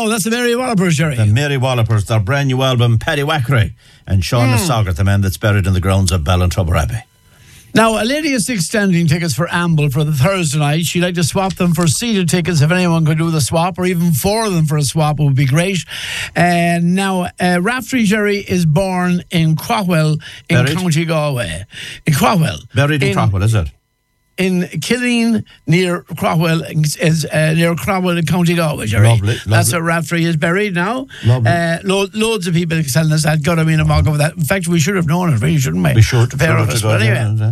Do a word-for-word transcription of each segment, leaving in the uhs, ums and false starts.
No, that's the Mary Wallopers, Jerry. The Mary Wallopers, their brand new album, Paddy Wackery, and Sean mm. Soggart, the man that's buried in the grounds of Ballintrubber Abbey. Now, a lady has six standing tickets for Amble for the Thursday night. She'd like to swap them for seated tickets if anyone could do the swap, or even four of them for a swap would be great. And uh, now, uh, Raftery Jerry is born in Craughwell in Buried? County Galway. In Craughwell. Buried in, in Craughwell, is it? In Killeen, near Craughwell, is uh, near Craughwell in County Galway, Jerry. Lovely, lovely. That's where Raftery is buried now. Lovely. Uh, lo- loads of people telling us that. God, I mean, I'm all over that. In fact, we should have known it, really, shouldn't we? We should. The pair of us. But anyway, yeah.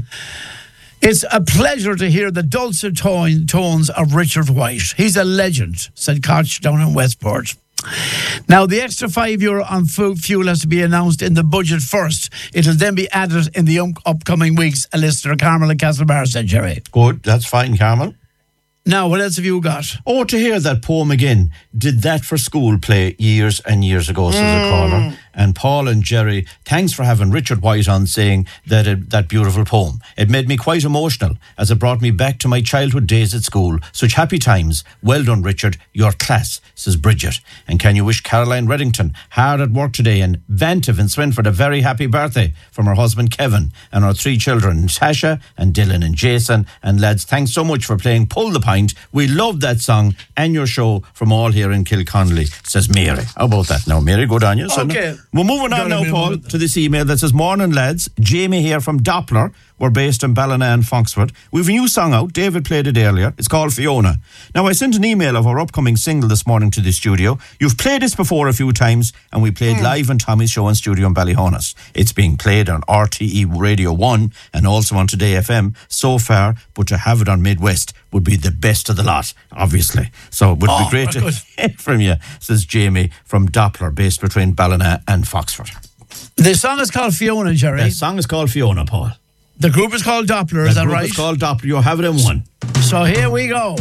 it's a pleasure to hear the dulcet tone, tones of Richard White. He's a legend, said Koch down in Westport. Now, the extra five euro on food fuel has to be announced in the budget first. It'll then be added in the um, upcoming weeks, a listener, Carmel and Castlebar, said Jerry. Good, that's fine, Carmel. Now, what else have you got? Oh, to hear that poem again. Did that for school play years and years ago, says mm. a caller. And Paul and Jerry, thanks for having Richard White on saying that uh, that beautiful poem. It made me quite emotional as it brought me back to my childhood days at school. Such happy times. Well done, Richard. Your class, says Bridget. And can you wish Caroline Reddington hard at work today and Vantive in Swinford a very happy birthday from her husband Kevin and our three children, Sasha and Dylan and Jason. And lads, thanks so much for playing Pull the Pint. We love that song and your show from all here in Kilconnelly, says Mary. How about that now, Mary? Good on you. Okay. We're moving on now, Paul, to this email that says, morning, lads. Jamie here from Doppler. We're based in Ballina and Foxford. We've a new song out. David played it earlier. It's called Fiona. Now, I sent an email of our upcoming single this morning to the studio. You've played this before a few times, and we played mm. live on Tommy's show and studio in Ballyhonus. It's being played on R T E Radio one and also on Today F M so far, but to have it on Midwest would be the best of the lot, obviously. So it would oh, be great to good. hear from you, says Jamie from Doppler, based between Ballina and Foxford. The song is called Fiona, Jerry. The song is called Fiona, Paul. The group is called Doppler, the is that right? The group is called Doppler. You have it in one. So here we go.